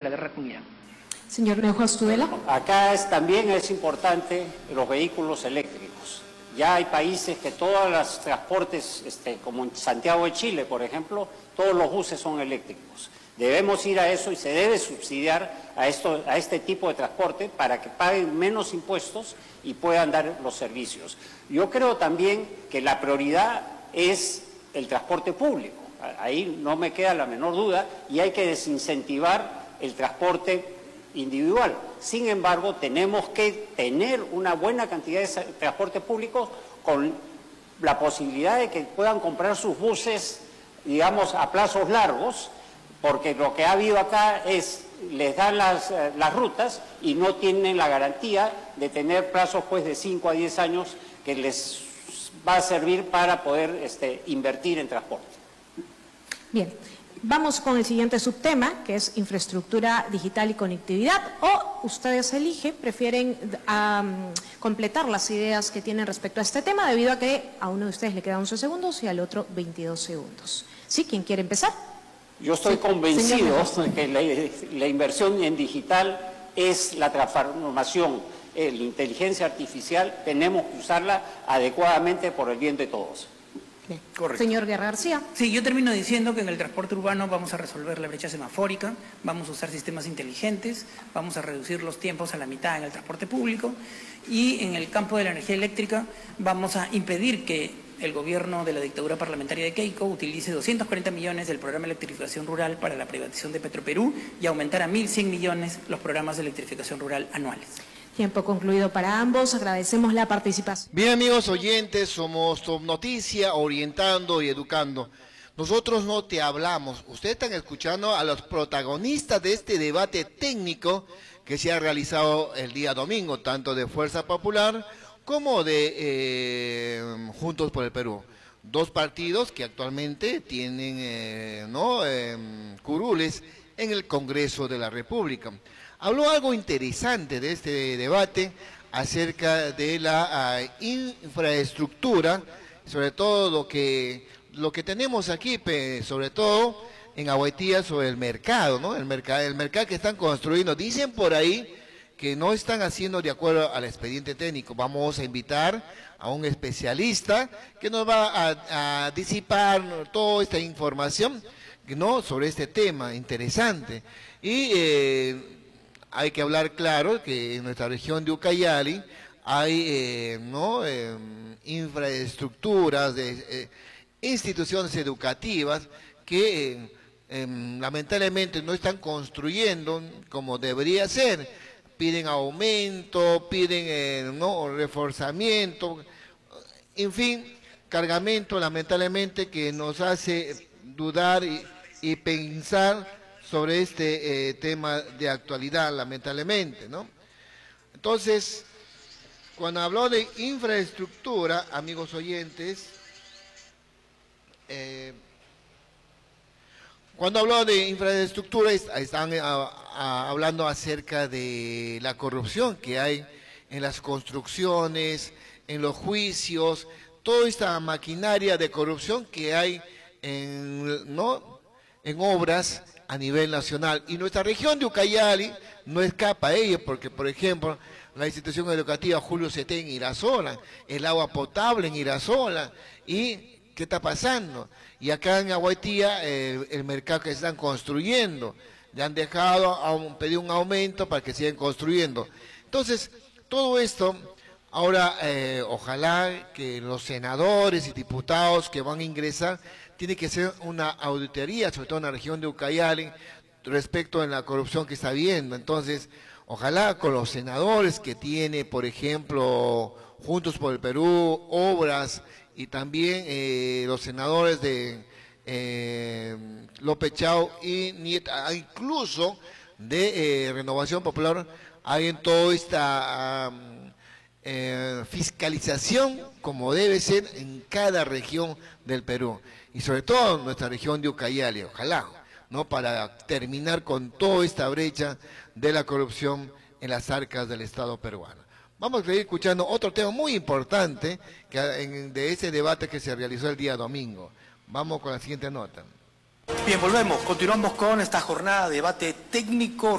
Guerra Cuñán. Señor Neuhaus Tudela. Acá también es importante los vehículos eléctricos. Ya hay países que todos los transportes, como en Santiago de Chile, por ejemplo, todos los buses son eléctricos. Debemos ir a eso y se debe subsidiar a este tipo de transporte para que paguen menos impuestos y puedan dar los servicios. Yo creo también que la prioridad es el transporte público. Ahí no me queda la menor duda y hay que desincentivar el transporte individual. Sin embargo, tenemos que tener una buena cantidad de transporte público con la posibilidad de que puedan comprar sus buses, digamos, a plazos largos, porque lo que ha habido acá es, les dan las rutas y no tienen la garantía de tener plazos pues de 5 a 10 años que les va a servir para poder invertir en transporte. Bien, vamos con el siguiente subtema, que es infraestructura digital y conectividad, o ustedes eligen, prefieren completar las ideas que tienen respecto a este tema, debido a que a uno de ustedes le quedan 11 segundos y al otro 22 segundos. ¿Sí? ¿Quién quiere empezar? Yo estoy convencido de que la inversión en digital es la transformación, la inteligencia artificial, tenemos que usarla adecuadamente por el bien de todos. Correcto. Señor Guerra García. Sí, yo termino diciendo que en el transporte urbano vamos a resolver la brecha semafórica, vamos a usar sistemas inteligentes, vamos a reducir los tiempos a la mitad en el transporte público y en el campo de la energía eléctrica vamos a impedir que el gobierno de la dictadura parlamentaria de Keiko utilice 240 millones del programa de electrificación rural para la privatización de Petroperú y aumentar a 1.100 millones los programas de electrificación rural anuales. Tiempo concluido para ambos. Agradecemos la participación. Bien, amigos oyentes, somos Top Noticia, orientando y educando. Nosotros no te hablamos. Ustedes están escuchando a los protagonistas de este debate técnico que se ha realizado el día domingo, tanto de Fuerza Popular como de Juntos por el Perú. Dos partidos que actualmente tienen curules en el Congreso de la República. Habló algo interesante de este debate acerca de la infraestructura, sobre todo lo que tenemos aquí, sobre todo en Agüetía, sobre el mercado, ¿no? El mercado que están construyendo. Dicen por ahí que no están haciendo de acuerdo al expediente técnico. Vamos a invitar a un especialista que nos va a disipar toda esta información, ¿no?, sobre este tema interesante. Y hay que hablar claro que en nuestra región de Ucayali hay infraestructuras de instituciones educativas que lamentablemente no están construyendo como debería ser. Piden aumento, piden reforzamiento, en fin, cargamento lamentablemente que nos hace dudar y pensar sobre este tema de actualidad, lamentablemente, ¿no? Entonces, cuando habló de infraestructura, amigos oyentes, cuando habló de infraestructura, están hablando acerca de la corrupción que hay en las construcciones, en los juicios, toda esta maquinaria de corrupción que hay en obras a nivel nacional. Y nuestra región de Ucayali no escapa a ello, porque, por ejemplo, la institución educativa Julio Cetén en Irasola, el agua potable en Irasola, y ¿qué está pasando? Y acá en Agüetía, el mercado que están construyendo, le han dejado pedir un aumento para que sigan construyendo. Entonces, todo esto, ahora ojalá que los senadores y diputados que van a ingresar tiene que ser una auditoría, sobre todo en la región de Ucayali, respecto a la corrupción que está habiendo. Entonces, ojalá con los senadores que tiene, por ejemplo, Juntos por el Perú, Obras, y también los senadores de López Chao y Nieta, incluso de Renovación Popular, hay en toda esta fiscalización como debe ser en cada región del Perú. Y sobre todo en nuestra región de Ucayali, ojalá, ¿no?, para terminar con toda esta brecha de la corrupción en las arcas del Estado peruano. Vamos a seguir escuchando otro tema muy importante de ese debate que se realizó el día domingo. Vamos con la siguiente nota. Bien, volvemos, continuamos con esta jornada de debate técnico